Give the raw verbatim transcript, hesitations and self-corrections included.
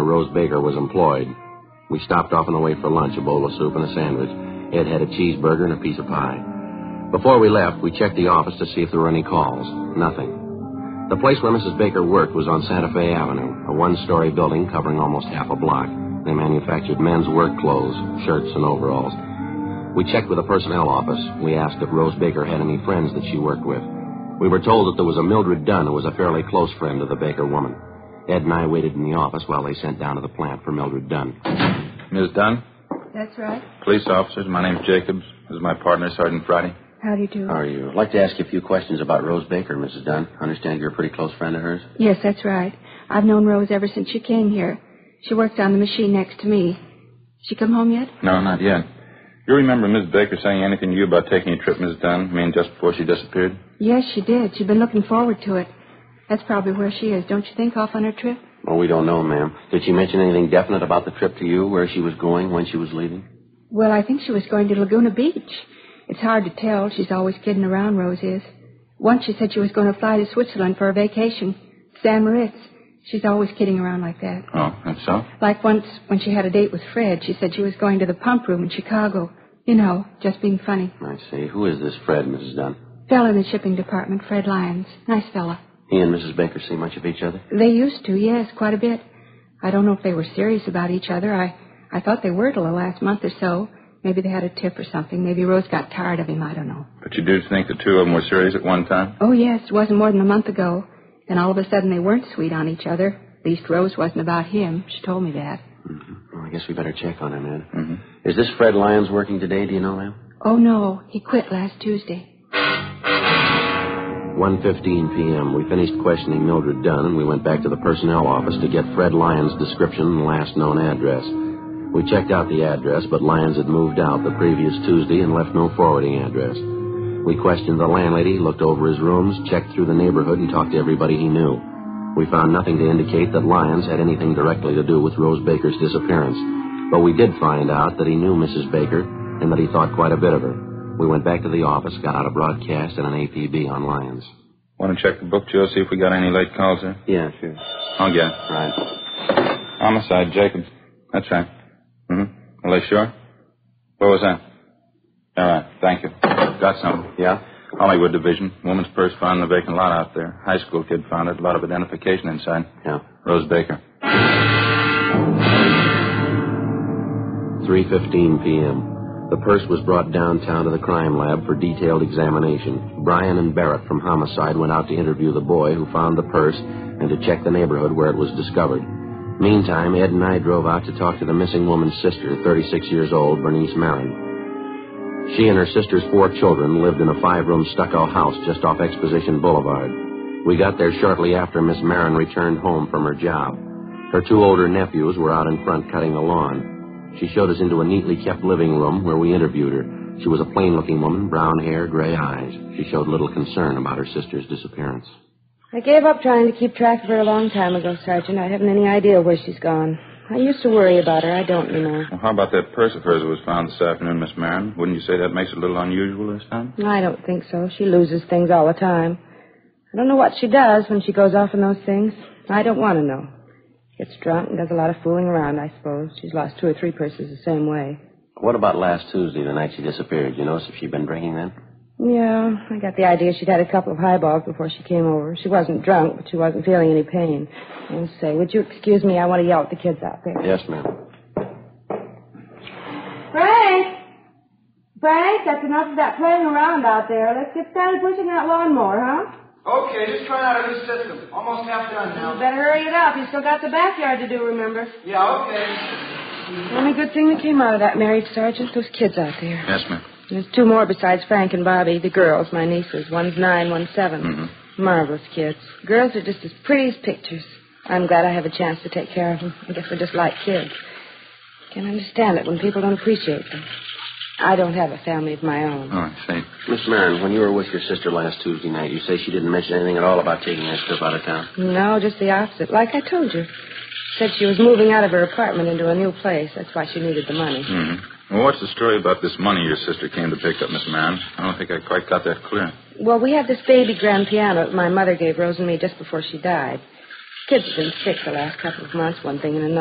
Rose Baker was employed. We stopped off on the way for lunch, a bowl of soup and a sandwich. Ed had a cheeseburger and a piece of pie. Before we left, we checked the office to see if there were any calls. Nothing. The place where Missus Baker worked was on Santa Fe Avenue, a one-story building covering almost half a block. They manufactured men's work clothes, shirts and overalls. We checked with the personnel office. We asked if Rose Baker had any friends that she worked with. We were told that there was a Mildred Dunn who was a fairly close friend of the Baker woman. Ed and I waited in the office while they sent down to the plant for Mildred Dunn. Miss Dunn? That's right. Police officers. My name's Jacobs. This is my partner, Sergeant Friday. How do you do? How are you? I'd like to ask you a few questions about Rose Baker, Missus Dunn. I understand you're a pretty close friend of hers? Yes, that's right. I've known Rose ever since she came here. She works on the machine next to me. She come home yet? No, not yet. You remember Miss Baker saying anything to you about taking a trip, Miss Dunn? I mean, just before she disappeared? Yes, she did. She'd been looking forward to it. That's probably where she is, don't you think, off on her trip? Well, we don't know, ma'am. Did she mention anything definite about the trip to you, where she was going, when she was leaving? Well, I think she was going to Laguna Beach. It's hard to tell. She's always kidding around, Rose is. Once she said she was going to fly to Switzerland for a vacation. San Moritz. She's always kidding around like that. Oh, that's so? Like once when she had a date with Fred, she said she was going to the pump room in Chicago. You know, just being funny. I see. Who is this Fred, Missus Dunn? Fella in the shipping department, Fred Lyons. Nice fella. He and Missus Baker see much of each other? They used to, yes, quite a bit. I don't know if they were serious about each other. I, I thought they were till the last month or so. Maybe they had a tip or something. Maybe Rose got tired of him. I don't know. But you do think the two of them were serious at one time? Oh, yes. It wasn't more than a month ago. And all of a sudden they weren't sweet on each other. At least Rose wasn't about him. She told me that. Mm-hmm. Well, I guess we better check on him, Ed. Mm-hmm. Is this Fred Lyons working today? Do you know, ma'am? Oh, no. He quit last Tuesday. one fifteen p.m. We finished questioning Mildred Dunn, and we went back to the personnel office to get Fred Lyons' description and last known address. We checked out the address, but Lyons had moved out the previous Tuesday and left no forwarding address. We questioned the landlady, looked over his rooms, checked through the neighborhood, and talked to everybody he knew. We found nothing to indicate that Lyons had anything directly to do with Rose Baker's disappearance. But we did find out that he knew Missus Baker and that he thought quite a bit of her. We went back to the office, got out a broadcast and an A P B on Lyons. Want to check the book, Joe, see if we got any late calls there? Yeah, sure. I'll get it. Right. Homicide, Jacobs. That's right. Mm-hmm. Are they sure? Where was that? All right, thank you. Got something. Yeah? Hollywood Division. Woman's purse found in the vacant lot out there. High school kid found it. A lot of identification inside. Yeah. Rose Baker. three fifteen p.m. The purse was brought downtown to the crime lab for detailed examination. Bryan and Barrett from Homicide went out to interview the boy who found the purse and to check the neighborhood where it was discovered. Meantime, Ed and I drove out to talk to the missing woman's sister, thirty-six years old, Bernice Marin. She and her sister's four children lived in a five-room stucco house just off Exposition Boulevard. We got there shortly after Miss Marin returned home from her job. Her two older nephews were out in front cutting the lawn. She showed us into a neatly kept living room where we interviewed her. She was a plain-looking woman, brown hair, gray eyes. She showed little concern about her sister's disappearance. I gave up trying to keep track of her a long time ago, Sergeant. I haven't any idea where she's gone. I used to worry about her. I don't anymore. Well, how about that purse of hers that was found this afternoon, Miss Marin? Wouldn't you say that makes it a little unusual this time? I don't think so. She loses things all the time. I don't know what she does when she goes off on those things. I don't want to know. Gets drunk and does a lot of fooling around, I suppose. She's lost two or three purses the same way. What about last Tuesday, the night she disappeared? You notice if she'd been drinking then? Yeah, I got the idea she'd had a couple of highballs before she came over. She wasn't drunk, but she wasn't feeling any pain. And say, would you excuse me? I want to yell at the kids out there. Yes, ma'am. Frank! Frank, that's enough of that playing around out there. Let's get started pushing that lawnmower, huh? Okay, just trying out a new system. Almost half done now. You better hurry it up. You still got the backyard to do, remember? Yeah, okay. The only good thing that came out of that marriage, Sergeant, those kids out there. Yes, ma'am. There's two more besides Frank and Bobby, the girls, my nieces. One's nine, one's seven. Mm-hmm. Marvelous kids. Girls are just as pretty as pictures. I'm glad I have a chance to take care of them. I guess they're just like kids. Can't understand it when people don't appreciate them. I don't have a family of my own. Oh, I see. Miss Marin, when you were with your sister last Tuesday night, you say she didn't mention anything at all about taking that trip out of town? No, just the opposite. Like I told you. Said she was moving out of her apartment into a new place. That's why she needed the money. Mm-hmm. Well, what's the story about this money your sister came to pick up, Miss Marin? I don't think I quite got that clear. Well, we have this baby grand piano that my mother gave Rose and me just before she died. Kids have been sick the last couple of months, one thing and another.